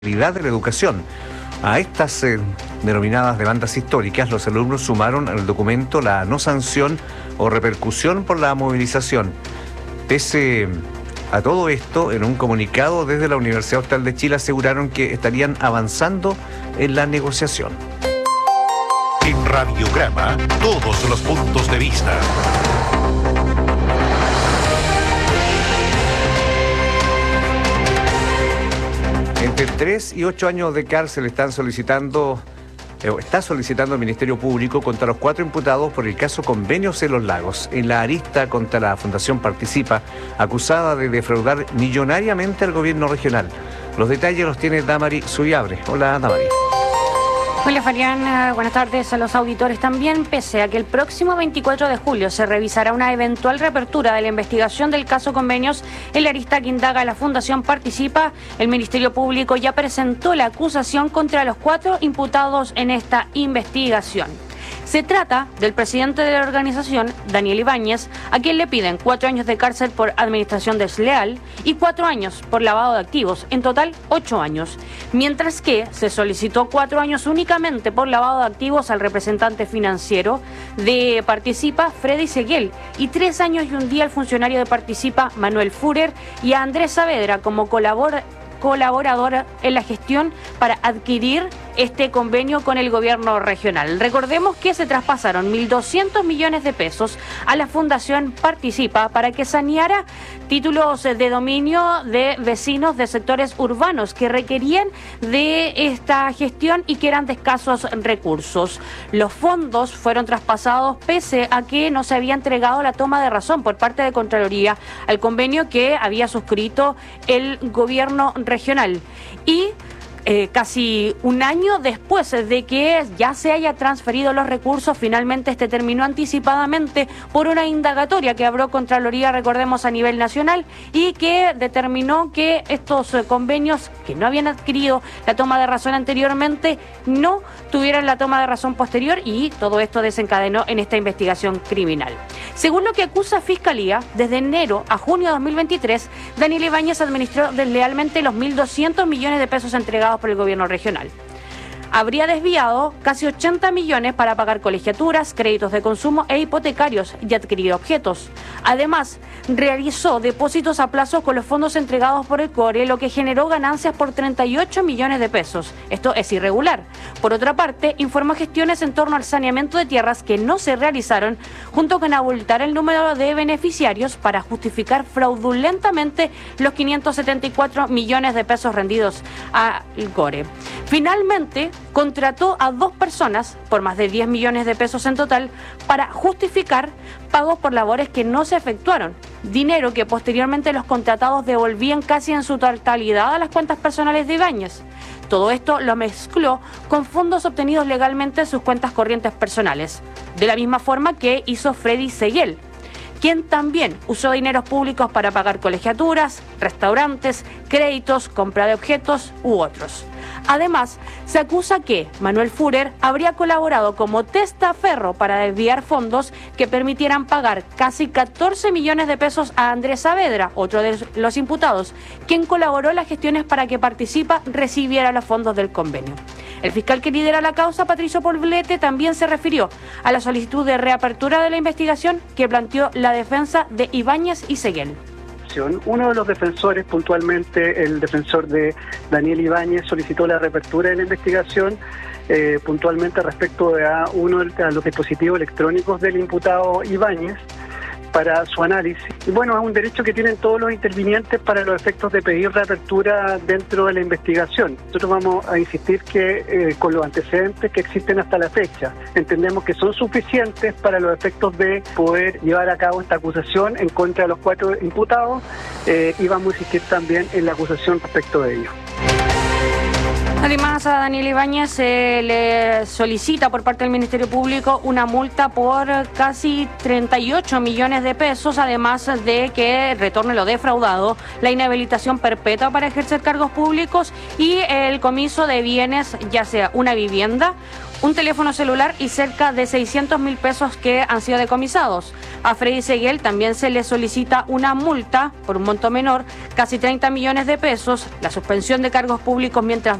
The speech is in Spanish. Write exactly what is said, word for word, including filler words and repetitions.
de la educación. A estas eh, denominadas demandas históricas, los alumnos sumaron al documento la no sanción o repercusión por la movilización. Pese a todo esto, en un comunicado desde la Universidad Austral de Chile aseguraron que estarían avanzando en la negociación. En Radiograma, todos los puntos de vista. Entre tres y ocho años de cárcel están solicitando, eh, está solicitando el Ministerio Público contra los cuatro imputados por el caso Convenios en los Lagos, en la arista contra la Fundación Participa, acusada de defraudar millonariamente al gobierno regional. Los detalles los tiene Damari Suyabre. Hola, Damari. Hola, Fabián, buenas tardes a los auditores también. Pese a que el próximo veinticuatro de julio se revisará una eventual reapertura de la investigación del caso Convenios en la arista que indaga la Fundación Participa, el Ministerio Público ya presentó la acusación contra los cuatro imputados en esta investigación. Se trata del presidente de la organización, Daniel Ibáñez, a quien le piden cuatro años de cárcel por administración desleal y cuatro años por lavado de activos, en total ocho años. Mientras que se solicitó cuatro años únicamente por lavado de activos al representante financiero de Participa, Freddy Seguel, y tres años y un día al funcionario de Participa, Manuel Führer, y a Andrés Saavedra como colaborador colaboradora en la gestión para adquirir este convenio con el gobierno regional. Recordemos que se traspasaron mil doscientos millones de pesos a la Fundación Participa para que saneara títulos de dominio de vecinos de sectores urbanos que requerían de esta gestión y que eran de escasos recursos. Los fondos fueron traspasados pese a que no se había entregado la toma de razón por parte de Contraloría al convenio que había suscrito el gobierno regional. Y Eh, casi un año después de que ya se haya transferido los recursos, finalmente este terminó anticipadamente por una indagatoria que abrió Contraloría, recordemos, a nivel nacional, y que determinó que estos eh, convenios que no habían adquirido la toma de razón anteriormente no tuvieran la toma de razón posterior, y todo esto desencadenó en esta investigación criminal. Según lo que acusa Fiscalía, desde enero a junio de dos mil veintitrés, Daniel Ibáñez administró deslealmente los mil doscientos millones de pesos entregados por el gobierno regional. Habría desviado casi ochenta millones para pagar colegiaturas, créditos de consumo e hipotecarios y adquirir objetos. Además, realizó depósitos a plazo con los fondos entregados por el CORE, lo que generó ganancias por treinta y ocho millones de pesos. Esto es irregular. Por otra parte, informó gestiones en torno al saneamiento de tierras que no se realizaron, junto con abultar el número de beneficiarios para justificar fraudulentamente los quinientos setenta y cuatro millones de pesos rendidos al CORE. Finalmente, contrató a dos personas por más de diez millones de pesos en total para justificar pagos por labores que no se efectuaron, dinero que posteriormente los contratados devolvían casi en su totalidad a las cuentas personales de Ibáñez. Todo esto lo mezcló con fondos obtenidos legalmente en sus cuentas corrientes personales, de la misma forma que hizo Freddy Seguel, quien también usó dineros públicos para pagar colegiaturas, restaurantes, créditos, compra de objetos u otros. Además, se acusa que Manuel Führer habría colaborado como testaferro para desviar fondos que permitieran pagar casi catorce millones de pesos a Andrés Saavedra, otro de los imputados, quien colaboró en las gestiones para que Participa recibiera los fondos del convenio. El fiscal que lidera la causa, Patricio Poblete, también se refirió a la solicitud de reapertura de la investigación que planteó la defensa de Ibáñez y Seguel. Uno de los defensores, puntualmente el defensor de Daniel Ibáñez, solicitó la reapertura de la investigación eh, puntualmente respecto a uno de los dispositivos electrónicos del imputado Ibáñez para su análisis. Y bueno, es un derecho que tienen todos los intervinientes para los efectos de pedir reapertura dentro de la investigación. Nosotros vamos a insistir que eh, con los antecedentes que existen hasta la fecha, entendemos que son suficientes para los efectos de poder llevar a cabo esta acusación en contra de los cuatro imputados eh, y vamos a insistir también en la acusación respecto de ellos. Además, a Daniel Ibáñez se le solicita por parte del Ministerio Público una multa por casi treinta y ocho millones de pesos, además de que retorne lo defraudado, la inhabilitación perpetua para ejercer cargos públicos y el comiso de bienes, ya sea una vivienda, un teléfono celular y cerca de seiscientos mil pesos que han sido decomisados. A Freddy Seguel también se le solicita una multa por un monto menor, casi treinta millones de pesos, la suspensión de cargos públicos mientras